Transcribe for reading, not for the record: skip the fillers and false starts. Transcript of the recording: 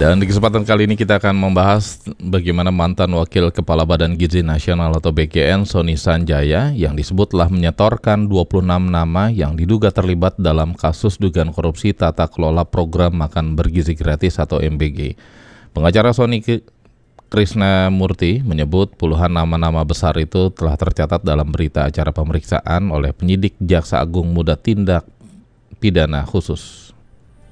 Dan di kesempatan kali ini kita akan membahas bagaimana mantan Wakil Kepala Badan Gizi Nasional atau BGN Sony Sanjaya yang disebut telah menyetorkan 26 nama yang diduga terlibat dalam kasus dugaan korupsi tata kelola program makan bergizi gratis atau MBG. Pengacara Sony Krisnamurti menyebut puluhan nama-nama besar itu telah tercatat dalam berita acara pemeriksaan oleh penyidik Jaksa Agung Muda Tindak Pidana Khusus.